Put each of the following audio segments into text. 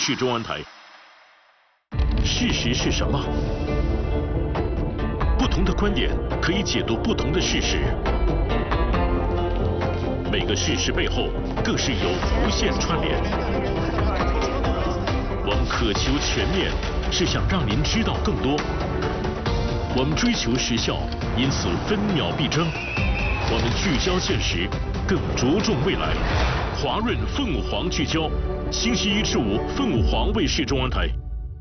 视中文台。事实是什么？不同的观点可以解读不同的事实，每个事实背后更是有无限串联。我们渴求全面，是想让您知道更多。我们追求时效，因此分秒必争。我们聚焦现实，更着重未来。华润凤凰聚焦，星期一至五凤凰卫視中文台。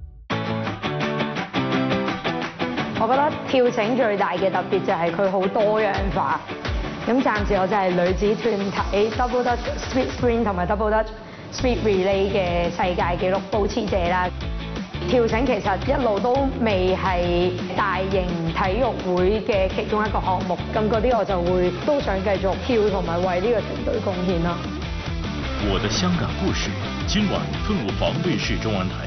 我覺得跳繩最大嘅特別就係佢好多樣化。咁暫時我就係女子團體 Double Dutch Speed Sprint 同埋 Double Dutch Speed Relay 嘅世界紀錄保持者啦。跳繩其實一路都未係大型體育會嘅其中一個項目，咁嗰啲我就會都想繼續跳同埋為呢個團隊貢獻咯。 我的香港故事，今晚凤凰卫視中文台。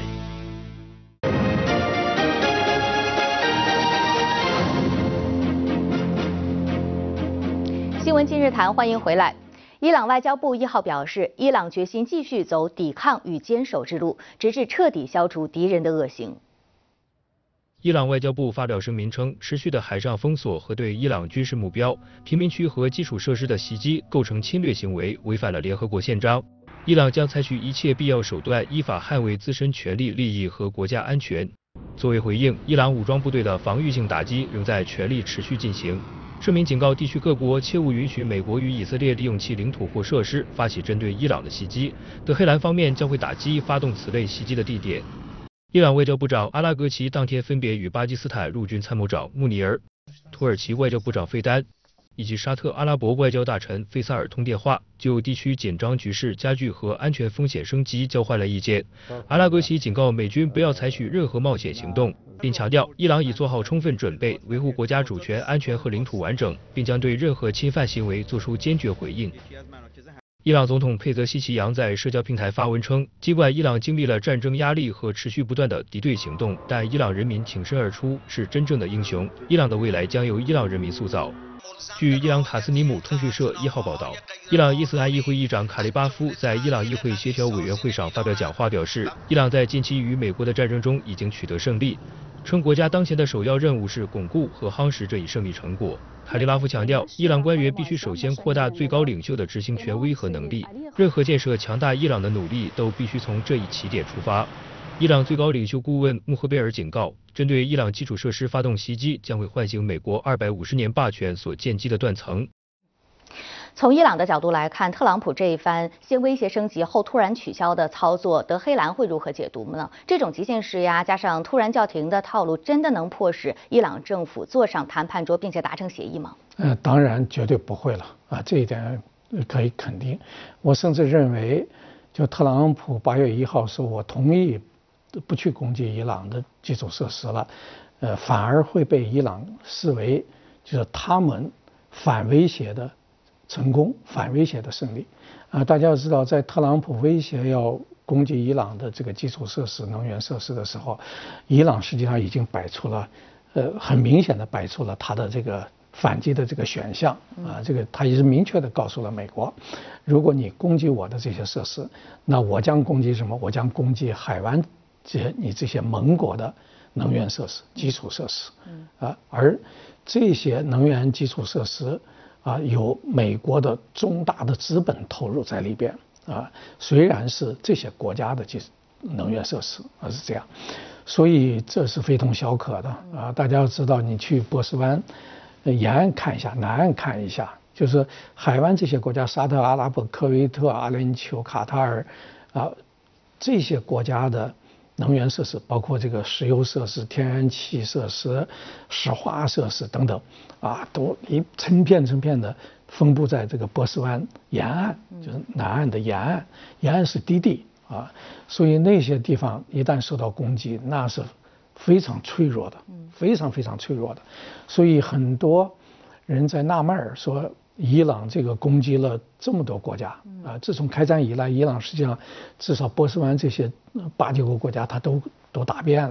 新闻今日谈，欢迎回来。伊朗外交部1号表示，伊朗决心继续走抵抗与坚守之路，直至彻底消除敌人的恶行。 伊朗外交部发表声明称，持续的海上封锁和对伊朗军事目标、平民区和基础设施的袭击构成侵略行为，违反了联合国宪章。伊朗将采取一切必要手段，依法捍卫自身权利、利益和国家安全。作为回应，伊朗武装部队的防御性打击仍在全力持续进行。声明警告地区各国切勿允许美国与以色列利用其领土或设施发起针对伊朗的袭击。德黑兰方面将会打击发动此类袭击的地点。伊朗外交部长阿拉格齐当天分别与巴基斯坦陆军参谋长穆尼尔、土耳其外交部长费丹以及沙特阿拉伯外交大臣费萨尔通电话，就地区紧张局势加剧和安全风险升级交换了意见。阿拉格齐警告美军不要采取任何冒险行动，并强调伊朗已做好充分准备，维护国家主权、安全和领土完整，并将对任何侵犯行为作出坚决回应。伊朗总统佩泽西奇扬在社交平台发文称，尽管伊朗经历了战争压力和持续不断的敌对行动，但伊朗人民挺身而出，是真正的英雄。伊朗的未来将由伊朗人民塑造。据伊朗塔斯尼姆通讯社1号报道，伊朗伊斯兰议会议长卡利巴夫在伊朗议会协调委员会上发表讲话，表示伊朗在近期与美国的战争中已经取得胜利，称国家当前的首要任务是巩固和夯实这一胜利成果。卡利拉夫强调，伊朗官员必须首先扩大最高领袖的执行权威和能力，任何建设强大伊朗的努力都必须从这一起点出发。伊朗最高领袖顾问穆赫贝尔警告，针对伊朗基础设施发动袭击将会唤醒美国250年霸权所建基的断层。 从伊朗的角度来看，特朗普这一番先威胁升级后突然取消的操作，德黑兰会如何解读呢？这种极限施压加上突然叫停的套路，真的能迫使伊朗政府坐上谈判桌并且达成协议吗？ 当然绝对不会了啊，这一点可以肯定。我甚至认为，就特朗普8月1号说我同意不去攻击伊朗的基础设施了，反而会被伊朗视为就是他们反威胁的成功，反威胁的胜利。大家要知道，在特朗普威胁要攻击伊朗的这个基础设施、能源设施的时候，伊朗实际上已经摆出了，很明显的摆出了他的这个反击的这个选项啊，这个他也是明确的告诉了美国，如果你攻击我的这些设施，那我将攻击什么？我将攻击海湾你这些盟国的能源设施、基础设施而这些能源基础设施有美国的重大的资本投入在里边虽然是这些国家的能源设施是这样，所以这是非同小可的大家要知道，你去波斯湾沿岸看一下，南岸看一下，就是海湾这些国家，沙特阿拉伯、科威特、阿联酋、卡塔尔这些国家的能源设施，包括这个石油设施、天然气设施、石化设施等等都一成片成片的分布在这个波斯湾沿岸，就是南岸的沿岸，沿岸是低地所以那些地方一旦受到攻击，那是非常脆弱的，非常非常脆弱的。所以很多人在纳闷说，伊朗这个攻击了这么多国家自从开战以来，伊朗实际上至少波斯湾这些8、9个国家它都打遍了。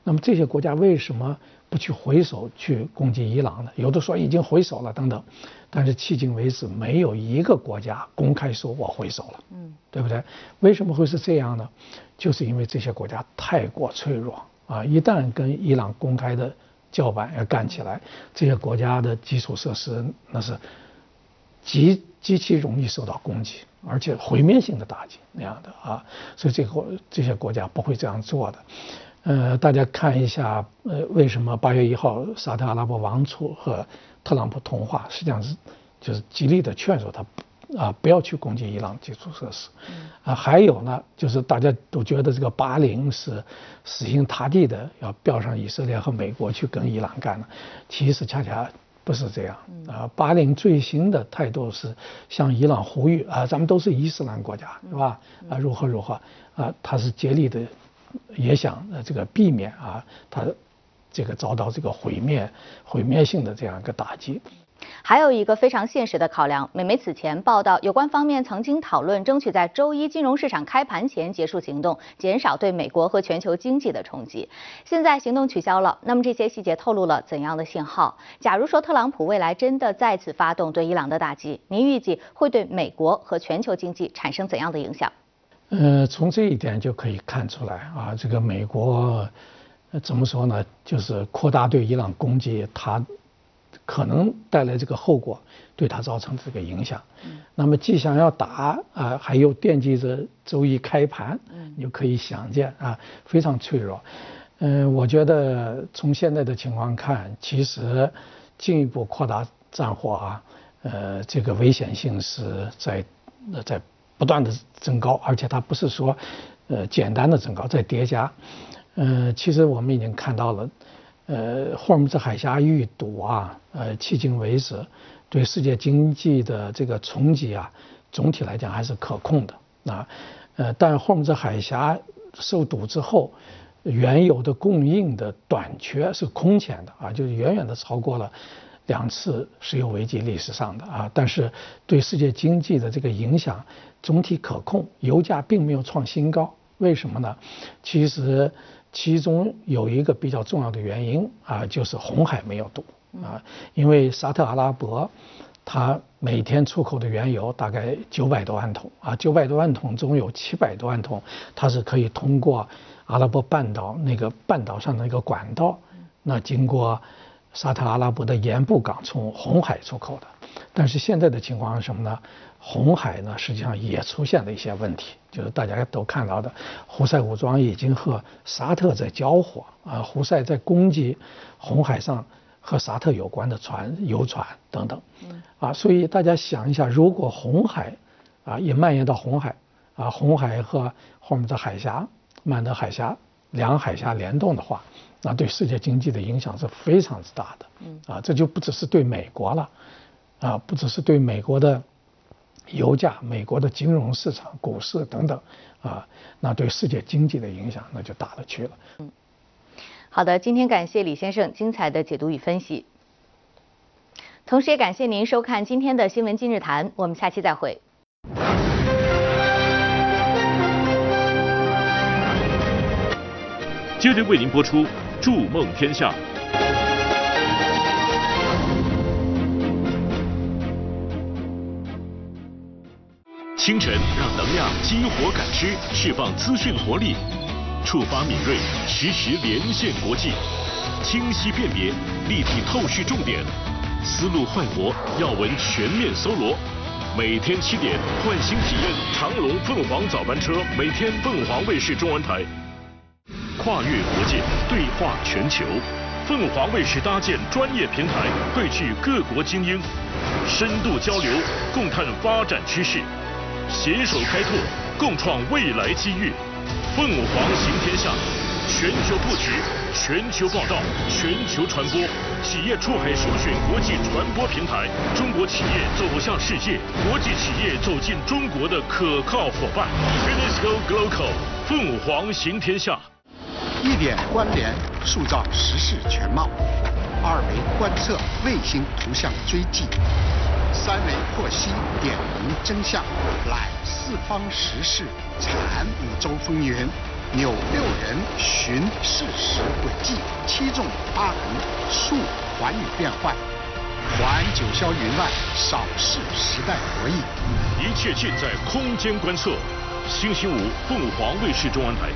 那么这些国家为什么不去回手去攻击伊朗呢？有的说已经回手了等等，但是迄今为止没有一个国家公开说我回手了，对不对？为什么会是这样呢？就是因为这些国家太过脆弱啊，一旦跟伊朗公开的叫板要干起来，这些国家的基础设施那是极其容易受到攻击，而且毁灭性的打击那样的啊，所以这些国家不会这样做的。大家看一下，为什么8月1号沙特阿拉伯王储和特朗普通话，实际上就是极力的劝说他不要去攻击伊朗基础设施。还有呢，就是大家都觉得这个80是死心塌地的要标上以色列和美国去跟伊朗干了，其实恰恰不是这样啊。80最新的态度是向伊朗呼吁咱们都是伊斯兰国家，是吧？如何他是竭力的。也想这个避免他这个遭到这个毁灭性的这样一个打击。 还有一个非常现实的考量，美媒此前报道，有关方面曾经讨论争取在周一金融市场开盘前结束行动，减少对美国和全球经济的冲击。现在行动取消了，那么这些细节透露了怎样的信号？假如说特朗普未来真的再次发动对伊朗的打击，您预计会对美国和全球经济产生怎样的影响？ 从这一点就可以看出来这个美国怎么说呢？就是扩大对伊朗攻击，它可能带来这个后果，对它造成这个影响。那么既想要打还有惦记着周一开盘，你就可以想见非常脆弱。我觉得从现在的情况看，其实进一步扩大战火这个危险性是在不断的增高，而且它不是说简单的增高，在叠加。其实我们已经看到了，霍尔木兹海峡遇堵迄今为止对世界经济的这个冲击总体来讲还是可控的但霍尔木兹海峡受堵之后，原油的供应的短缺是空前的就是远远的超过了2次石油危机历史上的但是对世界经济的这个影响总体可控，油价并没有创新高。为什么呢？其实其中有一个比较重要的原因就是红海没有堵因为沙特阿拉伯它每天出口的原油大概900多万桶900多万桶中有700多万桶它是可以通过阿拉伯半岛那个半岛上的一个管道，那经过沙特阿拉伯的盐布港从红海出口的。但是现在的情况是什么呢？红海呢实际上也出现了一些问题，就是大家都看到的，胡塞武装已经和沙特在交火胡塞在攻击红海上和沙特有关的油船等等所以大家想一下，如果红海也蔓延到红海红海和霍尔木兹海峡、曼德海峡两海峡联动的话，那对世界经济的影响是非常之大的这就不只是对美国了不只是对美国的油价、美国的金融市场、股市等等那对世界经济的影响那就大了去了。 好的，今天感谢李先生精彩的解读与分析，同时也感谢您收看今天的新闻今日谈，我们下期再会。 接着为您播出《筑梦天下》。清晨让能量激活感知，释放资讯活力，触发敏锐，实时连线国际，清晰辨别，立体透视重点，思路快活，要闻全面搜罗。每天7点，换新体验长龙凤凰早班车，每天凤凰卫视中文台。跨越国界，对话全球，凤凰卫视搭建专业平台，汇聚各国精英，深度交流，共探发展趋势。携手开拓，共创未来机遇。凤凰行天下，全球布局，全球报道，全球传播，企业出海首选国际传播平台，中国企业走向世界，国际企业走进中国的可靠伙伴。UNESCO Global， 凤凰行天下。 1点关联，塑造时事全貌；2维观测，卫星图像追迹；3维获悉，点明真相。揽4方时事，产5洲风云，纽6人人寻事实轨迹，七纵八横，数寰宇变幻，还九霄云外，少视时代博弈。 一切尽在空间观测。星期五，凤凰卫视中文台。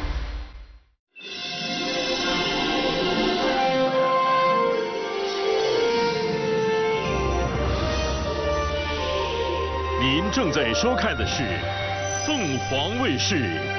您正在收看的是凤凰卫视